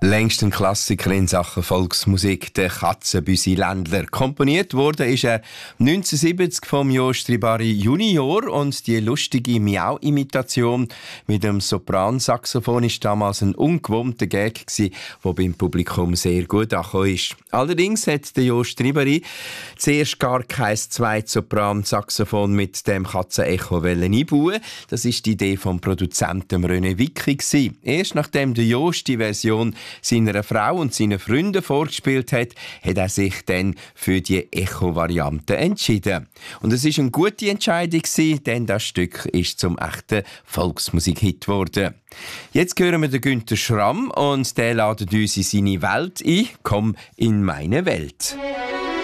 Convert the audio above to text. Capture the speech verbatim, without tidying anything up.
Längst ein Klassiker in Sachen Volksmusik, der Katzenbüsi-Ländler. Komponiert wurde ist er neunzehnhundertsiebzig vom Jost Ribari Junior und die lustige Miau-Imitation mit dem Sopransaxophon ist damals ein ungewohnter Gag gsi, der beim Publikum sehr gut angekommen ist. Allerdings hat der Jost Ribari zuerst gar kein zweites Sopransaxophon mit dem Katzenecho einbauen. Das ist die Idee vom Produzenten René Wicki gsi. Erst nachdem der Jost die Version seiner Frau und seinen Freunden vorgespielt hat, hat er sich dann für die Echo-Variante entschieden. Und es ist eine gute Entscheidung gewesen, denn das Stück ist zum echten Volksmusik-Hit geworden. Jetzt hören wir den Günther Schramm und der ladet uns in seine Welt ein. Komm in meine Welt.